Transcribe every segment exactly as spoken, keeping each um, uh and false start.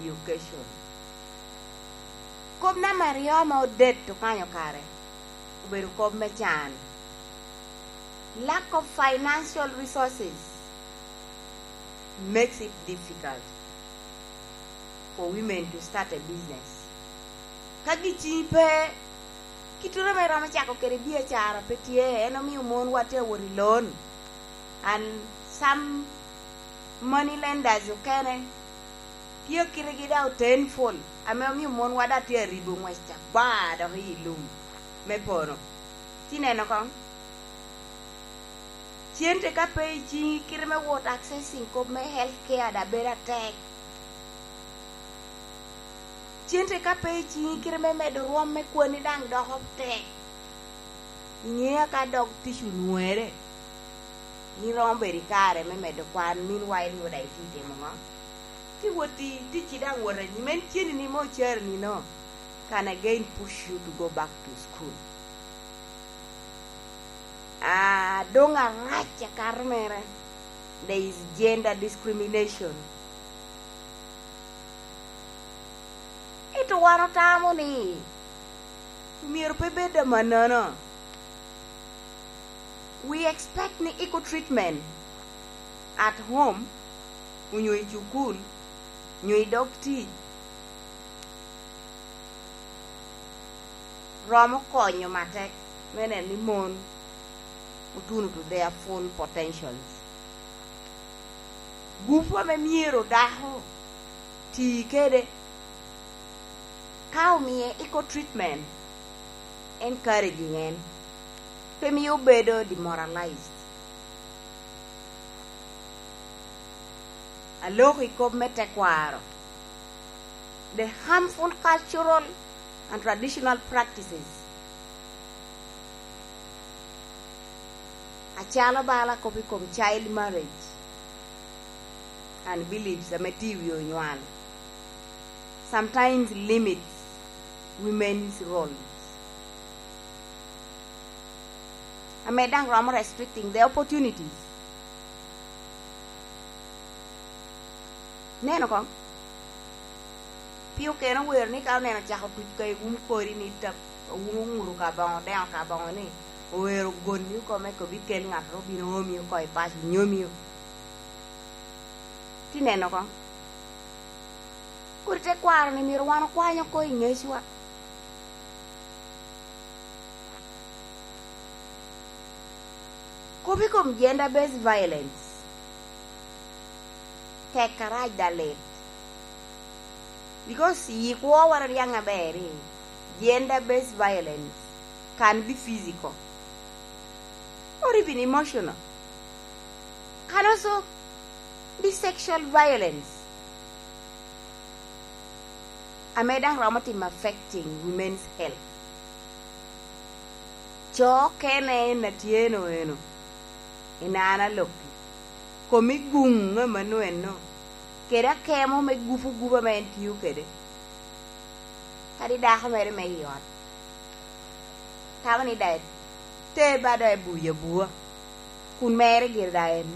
education. Kob na Mario ma odet to kanyo kare. Uberu kob mechan. Lack of financial resources makes it difficult for women to start a business. Kagi chipe kitura mai rama chako kere biashara petie eno mi umon wate wori loan, and some money lenders you can pio kirigida tenfold ame mi umon wada tie ribu mwesta bada hi lum me pono tineno kong Chiente ka pay chi kirme wot accessing ko me healthcare da better tech. Chiente ka pay chi kirme me do rom me kwani dang do hop tech. Nye ka dog tishu nuere. Ni rom beri kare me me do kwan meanwhile no dai tite mo. Ti woti ti chi dang wora ni men chieni ni mo cher ni no. Can again push you to go back to school. Ah, donga racha karmere. There is gender discrimination. Ito wano tamo ni. Mir pebeda manana. We expect ni equal treatment at home. Unyoy chukul, nyoy dokti. Romo konyo matek menen ni mon. Utunu to their full potentials. Gufwa me miero daho. Ti kede. Kao miye eco treatment. Encouraging en. Femi obedo demoralized. Aloko ikob metekwaro. The harmful cultural and traditional practices. Achala bala kopi kom child marriage and beliefs a material nyuan sometimes limits women's roles. A medang ram restricting the opportunities. Neno kong piu kena wer ni kau neno chako tuj kai gum kori ni tap gum nguru ka bang dang ka bang ni. Oero gonyu come ko bikel ngat ro binomio ko e pas nyomio tineno ko kurte kwar ni mir wano kwanyo ko ingeshwa ko bikom gender based violence te karaj dale because yi ko wara yang abere gender based violence can be physical or even emotional. Can also be sexual violence. A medang ramatim affecting women's health. Cho kene na tieno eno. Inana loki. Komi gunga manueno. Kera kemo me gufu gufa men tiu kede. Kadi daho mere me yot. Tawani dad. Te bada e buya bua. Kun mere girdaen.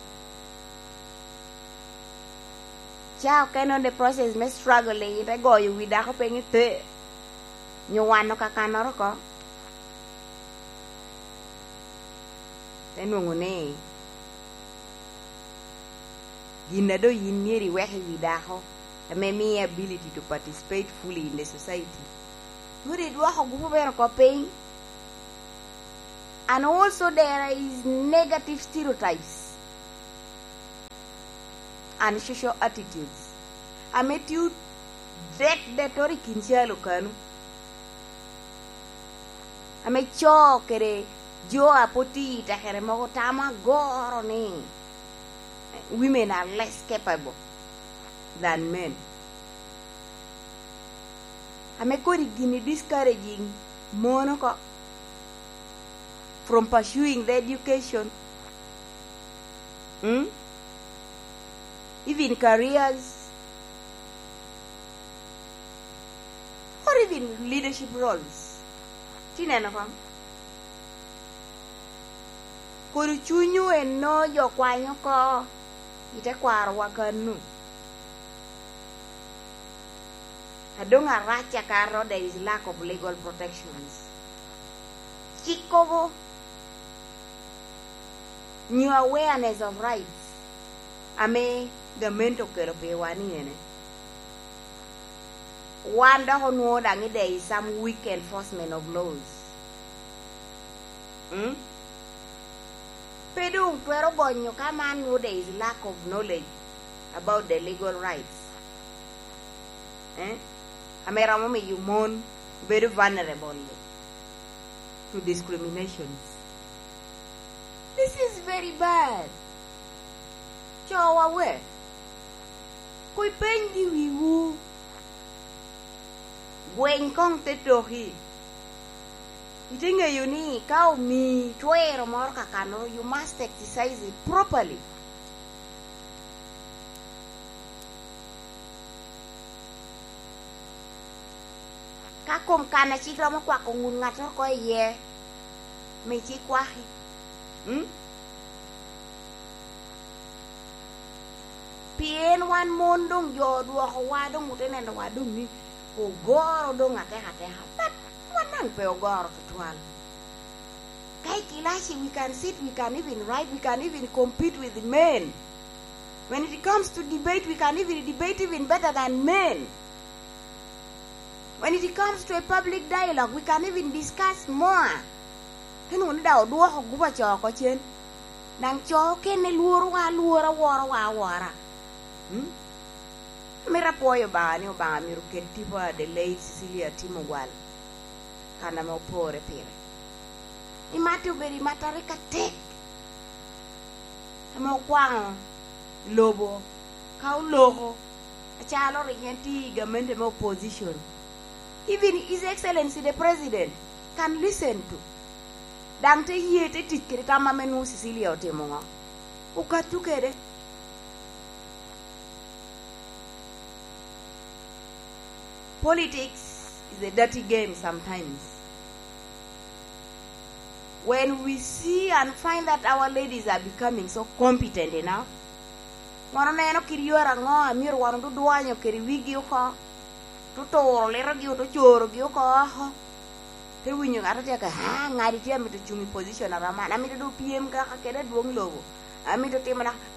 Chao keno the process me struggling. Ite goyo wida ko pengi te. Nyuwano kakanoro ko. Tenungu ne. Ginado yiniri wehe wida ko. Me me ability to participate fully in the society. Nuri dua ko gufu bero ko pengi. And also there is negative stereotypes and social attitudes. I met you that the tori kinchalo kanu. I met cho kere jo apoti ta kere mo tama goro ni. Women are less capable than men. I met kori gini discouraging monoko from pursuing the education, hmm? Even careers, or even leadership roles. Tineno kam. Kuru chunyu eno yo kwanyo ko ite kwaro wakanu. Adonga racha karo there is lack of legal protections. Chikovo new awareness of rights. Ame gamento kero pe wani ene. Wanda hono dangi there is some weak enforcement of laws. Hmm? Pedung twero gonyo kamanu there is lack of knowledge about the legal rights. Eh? Amera mome you mon very vulnerable to discriminations. This is very bad. Chowa we. Koi pendi wiwu. Gwen kong te tohi. Itinga yuni kau mi twero mor kakano, you must exercise it properly. Kakom kana chikra mo kwa kongun ngato ko ye. Me chikwahi. Hmm? Pien wan mondong jodwa ko wadong mutene na wadong ni ogoro dong ate ate hatat. Wanang pe ogoro tutwal. Kai kilashi we can sit, we can even write, we can even compete with men. When it comes to debate, we can even debate even better than men. When it comes to a public dialogue, we can even discuss more. Cái nụ đầu đua học của bà trò có trên đang cho cái này lùa ra lùa ra wara wara wara. Mera poyo ba ni ba mi ruketi ba de late Cecilia Timogwal. Kana mo pore pere. Imati uberi matare ka tek. Mo kwang lobo kau loho. Achalo rinyenti government mo opposition. Even His Excellency the President can listen to. Dang te yete tikiri kama menu Cecilia Otemonga. Ukatukere. Politics is a dirty game sometimes. When we see and find that our ladies are becoming so competent enough, wana eno kiriora ngo amir wana du duanyo kiri wigi uko, tutoro lera gi uto choro gi uko aho. Te winyo ngata tia ka ha ngari tia mi to chumi position arama na mi to do P M ka ka keda duong logo. Ami to tema na